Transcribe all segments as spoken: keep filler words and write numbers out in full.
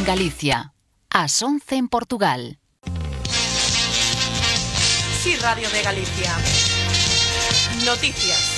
Galicia. Ás once en Portugal. Sí, Radio de Galicia. Noticias.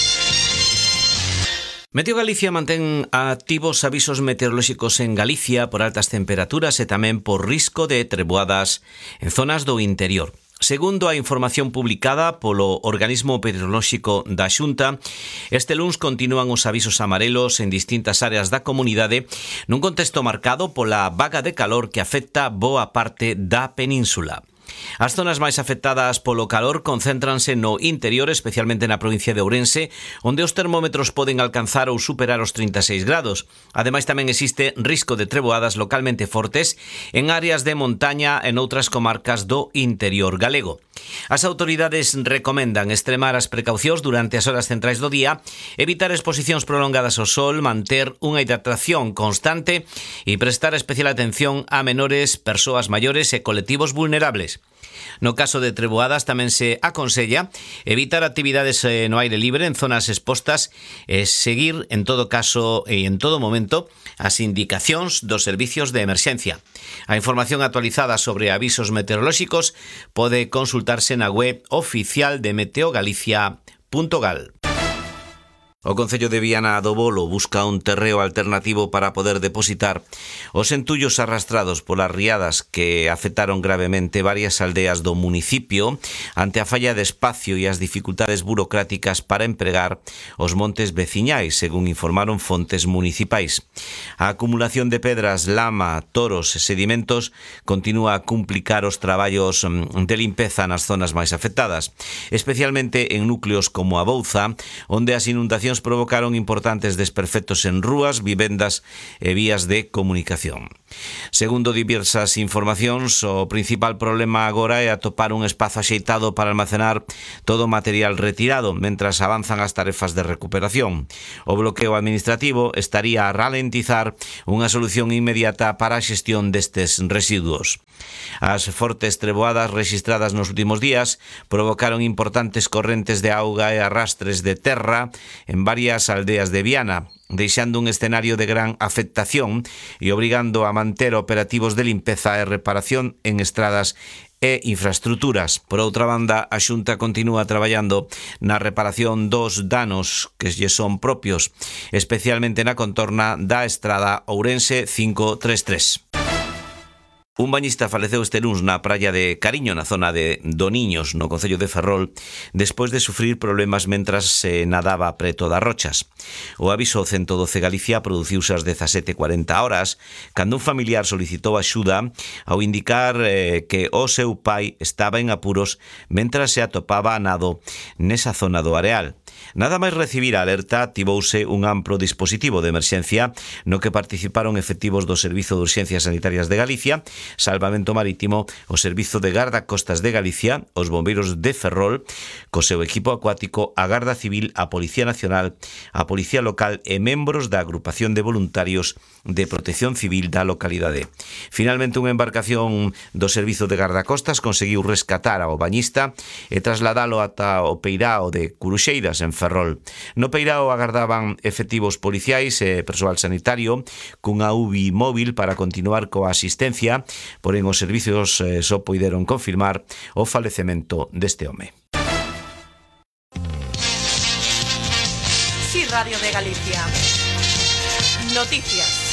Meteo Galicia mantén activos avisos meteorolóxicos en Galicia por altas temperaturas e tamén por risco de treboadas en zonas do interior. Segundo a información publicada polo Organismo Meteorolóxico da Xunta, este luns continúan os avisos amarelos en distintas áreas da comunidade nun contexto marcado pola vaga de calor que afecta boa parte da península. As zonas máis afectadas polo calor concéntranse no interior, especialmente na provincia de Ourense, onde os termómetros poden alcanzar ou superar os trinta e seis grados. Ademais, tamén existe risco de treboadas localmente fortes en áreas de montaña e noutras comarcas do interior galego. As autoridades recomendan extremar as precaucións durante as horas centrais do día, evitar exposicións prolongadas ao sol, manter unha hidratación constante e prestar especial atención a menores, persoas maiores e colectivos vulnerables. No caso de treboadas tamén se aconsella evitar actividades no aire libre en zonas expostas e seguir en todo caso e en todo momento as indicacións dos servicios de emerxencia. A información actualizada sobre avisos meteorolóxicos pode consultarse na web oficial de meteogalicia punto gal. O Concello de Viana do Bolo busca un terreo alternativo para poder depositar os entullos arrastrados polas riadas que afectaron gravemente varias aldeas do municipio ante a falla de espacio e as dificultades burocráticas para empregar os montes veciñais, según informaron fontes municipais. A acumulación de pedras, lama, toros e sedimentos continúa a complicar os traballos de limpeza nas zonas máis afectadas, especialmente en núcleos como a Bouza, onde as inundacións provocaron importantes desperfectos en rúas, vivendas e vías de comunicación. Segundo diversas informacións, o principal problema agora é atopar un espazo axeitado para almacenar todo o material retirado, mentras avanzan as tarefas de recuperación. O bloqueo administrativo estaría a ralentizar unha solución inmediata para a xestión destes residuos. As fortes treboadas rexistradas nos últimos días provocaron importantes correntes de auga e arrastres de terra en varias aldeas de Viana, deixando un escenario de gran afectación e obrigando a manter operativos de limpeza e reparación en estradas e infraestructuras. Por outra banda, a Xunta continúa traballando na reparación dos danos que lle son propios, especialmente na contorna da estrada Ourense cinco tres tres. Un bañista faleceu este luns na praia de Cariño, na zona de Doniños, no concello de Ferrol, despois de sufrir problemas mentras se nadaba preto das rochas. O aviso ciento doce Galicia produciuse ás dezasete cuarenta horas, cando un familiar solicitou axuda ao indicar eh, que o seu pai estaba en apuros mentras se atopaba a nado nesa zona do areal. Nada máis recibir a alerta, activouse un amplo dispositivo de emerxencia no que participaron efectivos do Servizo de Urxencias Sanitarias de Galicia, Salvamento Marítimo, o Servizo de Gardacostas de Galicia, os Bombeiros de Ferrol, co seu equipo acuático, a Garda Civil, a Policía Nacional, a Policía Local e membros da Agrupación de Voluntarios de Protección Civil da localidade. Finalmente, unha embarcación do Servizo de Gardacostas conseguiu rescatar ao bañista e trasladalo ata o peirao de Curuxeiras, en Ferrol. No peirao agardaban efectivos policiais e persoal sanitario cunha U B I móvil para continuar coa asistencia, porén os servizos eh, só poideron confirmar o falecemento deste home. Sí, Radio de Galicia. Noticias.